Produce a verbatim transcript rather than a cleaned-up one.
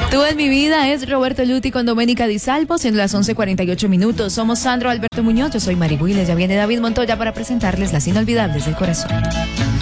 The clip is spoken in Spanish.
Tú en mi vida es Roberto Luti con Doménica Di Salvo, siendo las once cuarenta y ocho minutos. Somos Sandro Alberto Muñoz, yo soy Mari Builes, ya viene David Montoya para presentarles las inolvidables del corazón.